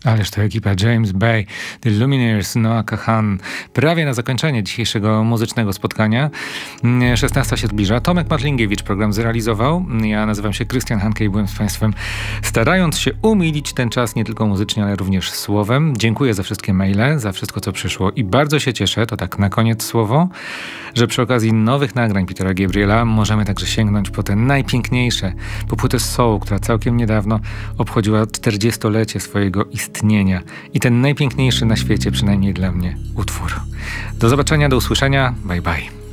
Ależ to ekipa James Bay, The Lumineers, Noah Kahan. Prawie na zakończenie dzisiejszego muzycznego spotkania. 16 się zbliża. Tomek Marlingiewicz program zrealizował. Ja nazywam się Krystian Hanke i byłem z Państwem, starając się umilić ten czas nie tylko muzycznie, ale również słowem. Dziękuję za wszystkie maile, za wszystko, co przyszło i bardzo się cieszę, to tak na koniec słowo, że przy okazji nowych nagrań Petera Gabriela możemy także sięgnąć po te najpiękniejsze, po płytę Soul, która całkiem niedawno obchodziła 40-lecie swojego istnienia i ten najpiękniejszy na świecie, przynajmniej dla mnie, utwór. Do zobaczenia, do usłyszenia, bye bye.